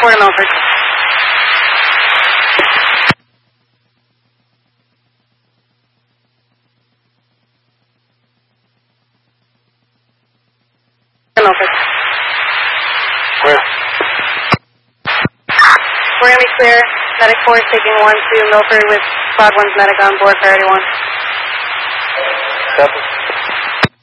4 to Milford. Milford. Where? We're going to be clear. Medic 4 is taking 1 to Milford with Squad 1's medic on board, priority 1. Copy.